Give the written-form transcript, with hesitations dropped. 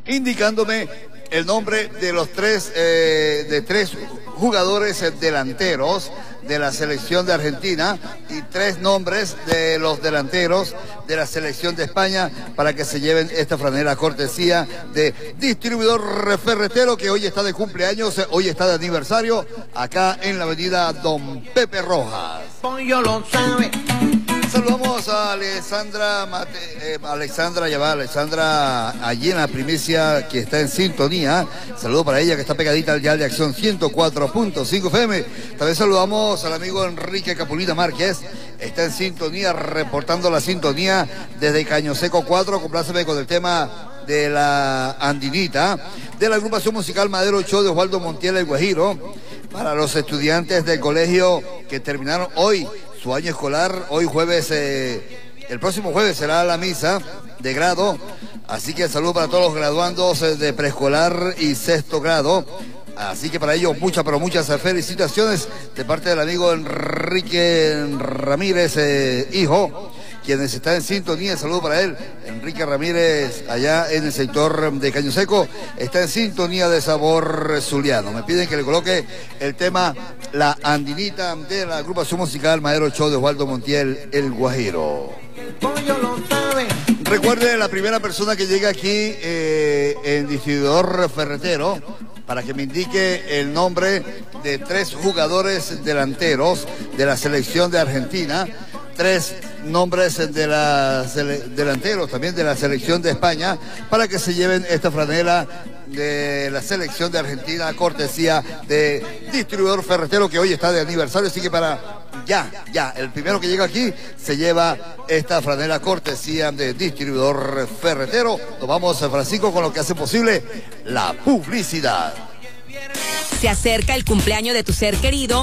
indicándome el nombre de los tres jugadores delanteros de la selección de Argentina y 3 nombres de los delanteros de la selección de España para que se lleven esta franela cortesía de Distribuidor Ferretero, que hoy está de cumpleaños, hoy está de aniversario acá en la avenida Don Pepe Rojas. Saludamos a Alexandra Alexandra allí en la primicia, que está en sintonía. Saludo para ella, que está pegadita al dial de Acción 104.5 FM. También saludamos al amigo Enrique Capulina Márquez, está en sintonía, reportando la sintonía desde Caño Seco 4. Compláceme con el tema de la andinita de la agrupación musical Madero Show de Osvaldo Montiel El Guajiro, para los estudiantes del colegio que terminaron hoy su año escolar. Hoy jueves, el próximo jueves será la misa de grado, así que saludo para todos los graduandos de preescolar y 6º grado. Así que para ellos muchas, pero muchas felicitaciones de parte del amigo Enrique Ramírez, hijo, quienes están en sintonía. Saludo para él, Enrique Ramírez, allá en el sector de Caño Seco, está en sintonía de Sabor Zuliano. Me piden que le coloque el tema La Andinita de la agrupación musical Madero Show de Osvaldo Montiel El Guajiro. Recuerde, la primera persona que llega aquí en Distribuidor Ferretero, para que me indique el nombre de 3 jugadores delanteros de la selección de Argentina, 3 nombres de delanteros también de la selección de España, para que se lleven esta franela de la selección de Argentina, cortesía de Distribuidor Ferretero, que hoy está de aniversario. Así que para el primero que llega aquí se lleva esta franela cortesía de Distribuidor Ferretero. Nos vamos, Francisco, con lo que hace posible la publicidad. Se acerca el cumpleaños de tu ser querido